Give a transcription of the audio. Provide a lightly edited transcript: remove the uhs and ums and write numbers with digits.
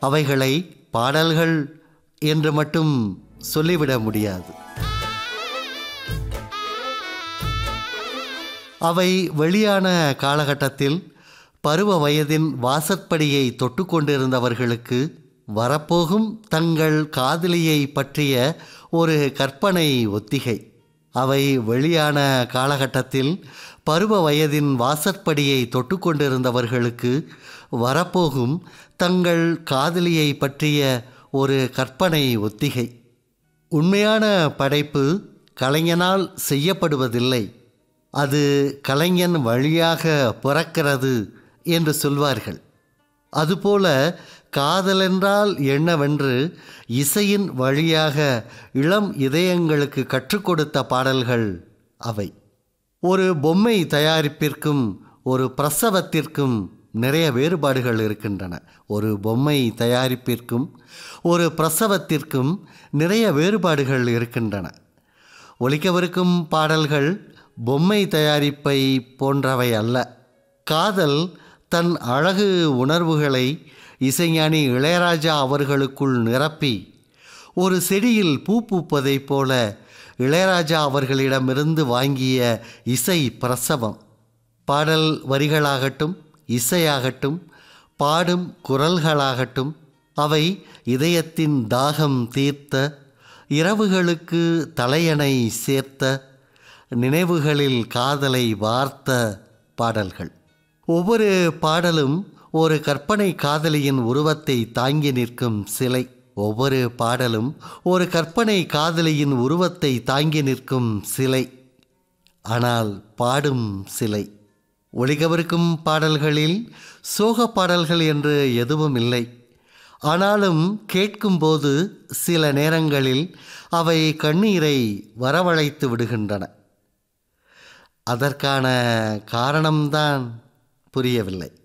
அவைகளை பாடல்கள் என்று மட்டும் சொல்லிவிட முடியாது. அவை வெளியான காலகட்டத்தில் பருவ வயதின் வாசற்படியை தொட்டு கொண்டிருந்தவர்களுக்கு வரப்போகும் தங்கள் காதலியை பற்றிய ஒரு கற்பனை ஒத்திகை. அவை வெளியான காலகட்டத்தில் பருவ வயதின் வாசற்படியை தொட்டு கொண்டிருந்தவர்களுக்கு வரப்போகும் தங்கள் காதலியை பற்றிய ஒரு கற்பனை ஒத்திகை. உண்மையான படைப்பு கலைஞனால் செய்யப்படுவதில்லை, அது கலைஞன் வழியாக பிறக்கிறது என்று சொல்வார்கள். அதுபோல காதலென்றால் என்னவென்று இசையின் வழியாக இளம் இதயங்களுக்கு கற்றுக் கொடுத்த பாடல்கள் அவை. ஒரு பொம்மை தயாரிப்பிற்கும் ஒரு பிரசவத்திற்கும் நிறைய வேறுபாடுகள் இருக்கின்றன. ஒரு பொம்மை தயாரிப்பிற்கும் ஒரு பிரசவத்திற்கும் நிறைய வேறுபாடுகள் இருக்கின்றன. ஒலிக்கவிருக்கும் பாடல்கள் பொம்மை தயாரிப்பை போன்றவை அல்ல. காதல் தன் அழகு உணர்வுகளை இசைஞானி இளையராஜா அவர்களுக்குள் நிரப்பி ஒரு செடியில் பூ பூப்பதைப் போல இளையராஜா அவர்களிடமிருந்து வாங்கிய இசை பிரசவம். பாடல் வரிகளாகட்டும், இசையாகட்டும், பாடும் குரல்களாகட்டும், அவை இதயத்தின் தாகம் தீர்த்த, இரவுகளுக்கு தலையணை சேர்த்த, நினைவுகளில் காதலை வார்த்த பாடல்கள். ஒவ்வொரு பாடலும் ஒரு கற்பனை காதலியின் உருவத்தை தாங்கி நிற்கும் சிலை. ஒவ்வொரு பாடலும் ஒரு கற்பனை காதலியின் உருவத்தை தாங்கி நிற்கும் சிலை, ஆனால் பாடும் சிலை. ஒலிக்கவிருக்கும் பாடல்களில் சோக பாடல்கள் என்று எதுவும் இல்லை. ஆனாலும் கேட்கும்போது சில நேரங்களில் அவை கண்ணீரை வரவழைத்து விடுகின்றன. அதற்கான காரணம்தான் புரியவில்லை.